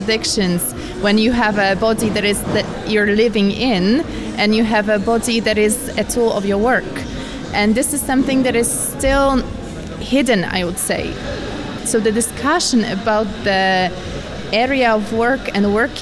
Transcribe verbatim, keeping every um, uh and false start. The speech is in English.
Addictions when you have a body that is that you're living in and you have a body that is a tool of your work, and this is something that is still hidden, I would say. So the discussion about the area of work and working